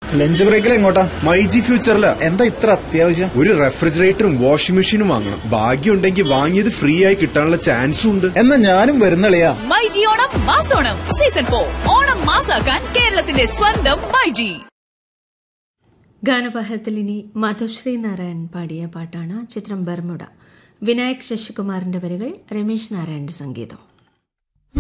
Lunch ബ്രേക്കിൽ എങ്ങോട്ടാ? മൈജി ഫ്യൂച്ചറില്. എന്താ ഇത്ര അത്യാവശ്യം? ഒരു റെഫ്രിജറേറ്ററും വാഷിംഗ് മെഷീനും വാങ്ങണം. ഭാഗ്യം ഉണ്ടെങ്കിൽ വാങ്ങിയത് ഫ്രീ ആയി കിട്ടാനുള്ള ചാൻസും ഉണ്ട്. എന്നാ ഞാനും വരുന്നളിയാ. മൈജി ഓണം മാസോണം സീസൺ 4. ഓണം മാസാക്കാൻ കേരളത്തിന്റെ സ്വന്തം മൈജി. ഗാനപഹത്തിൽ ഇനി മധുശ്രീ നാരായൺ പാടിയ പാട്ടാണ്. ചിത്രം ബർമുഡ. വിനായക് ശശികുമാറിന്റെ വരികൾ, രമേശ് നാരായണന്റെ സംഗീതം.